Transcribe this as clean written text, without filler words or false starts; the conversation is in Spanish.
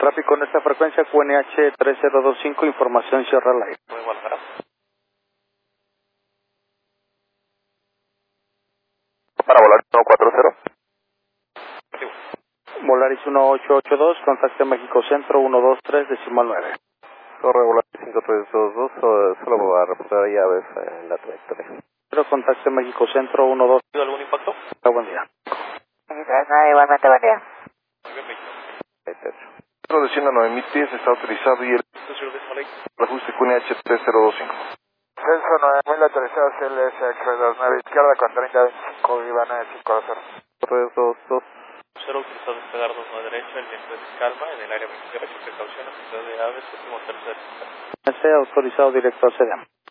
Tráfico en esta frecuencia QNH 3025, información Sierra Light. Muy bueno, ¿verdad? Para volar 140. Volaris 1882, contacte México Centro 123, decimal 9. Corre Volaris 5322, solo va a reportar llaves en la trayectoria. Pero contacte México Centro 123. ¿Algún impacto? Buen día. Igualmente, buen día. Centro de 109 emites está autorizado y el ajuste QNH 3025. Celso 9000 autorizado CLS29 izquierda con 3025 Viva 950. 322. Cero autorizado despegar 29 derecha, el viento de calma en el área 23, precaución, actividad de aves, último tercer. Autorizado directo a CDM.